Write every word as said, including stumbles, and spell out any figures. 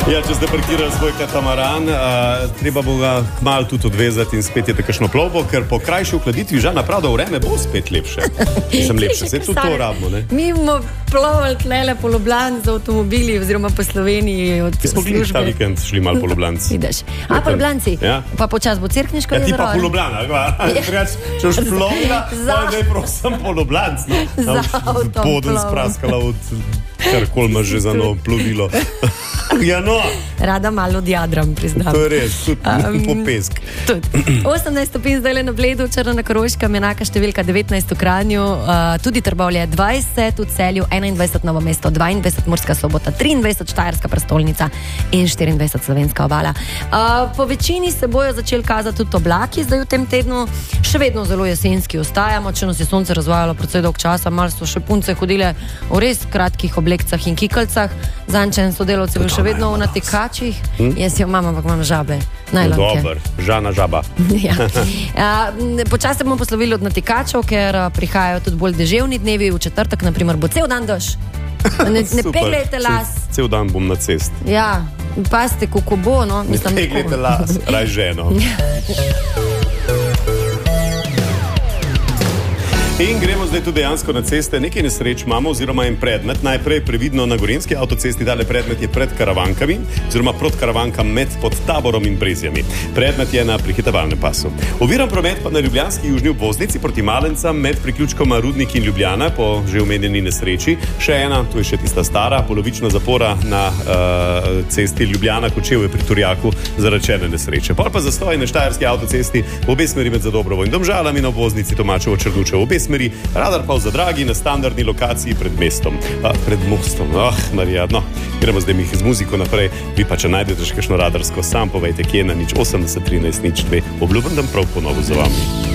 Ja, če ste parkirali svoj katamaran, uh, treba bo ga malo tudi odvezati in spet je takšno plovbo, ker po krajši ohladitvi žal napravda vreme bo spet lepše. Sem lepše, se tudi to rabimo, ne? Mi bomo plovali tlele po Ljubljani z avtomobili oziroma po Sloveniji od službe. Smo bili ta vikend šli malo po Ljubljanci. Ideš. A, po Ljubljanci? Ja. Pa počas bo Cerkniško jezero? Ja, ti jezero, pa po Ljubljani, ali če už plovila, Za- pa daj prosim po Ljubljanci, no. Za avtom Poden plovil. spraskala od karkoli imaš že za novo plovilo. Ja, no, Rada malo odjadram, priznam. to je res, tudi Um, po pesk. Tudi. osemnajst stopinj zdaj le na Bledu, Črna na Koroškem, enaka številka devetnajst v Kranju, uh, tudi Trbovlje dvajset, v Celju enaindvajset, Novo mesto dvaindvajset, Murska Sobota triindvajset, Štajerska prestolnica in štiriindvajset Slovenska obala. Uh, po večini se bojo začeli kazati tudi oblaki, zdaj v tem tednu še vedno zelo jesenski ostajamo, če nas je sonce razvajalo precej dolg časa, malo so še punce hodile v res kratkih oblekcah in kikalcah, zančen sodelavci bil še vedno v natekačih, hm? Jaz jo imam, ampak imam žabe, najlonke. Dober, Žana žaba. Ja. Uh, Počasi bomo poslovili od natekačev, ker uh, prihajajo tudi bolj deževni dnevi. V četrtek, naprimer, bo cel dan dež. Ne, ne Super. peglejte las. Cel, cel dan bom na cest. Ja, pazite, kako bo, no. Ne peglejte las, raj ženo. In gremo zdaj tudi dejansko na ceste. Nekaj nesreč imamo, oziroma en predmet. Najprej previdno na Gorenjski avtocesti, dale predmet je pred Karavankami, oziroma proti Karavankam med pod Taborom in Brezjami. Predmet je na prehitevalnem pasu. Oviran promet pa na ljubljanski južni obvoznici proti Malencam med priključkoma Rudnik in Ljubljana po že omenjeni nesreči. Še ena, to je še tista stara, polovična zapora na uh, cesti Ljubljana-Kočevje pri Turjaku zaradi nesreče. Pol pa zastoj na Štajerski avtocesti v obe smeri med Zadobrovo in Domžalami na obvoznici Tomačevo-Črnučevo. Obe smeri, radar pa v Zadragi na standardni lokaciji pred mestom. A, pred mostom. Ah, Marija, no. Gremo zdaj mi z muziko naprej. Vi pa, če najdete še kakšno radarsko, sam povejte, kje je na nič osemdeset trinajst nič dve. Obljubim, da prav ponovo za vami.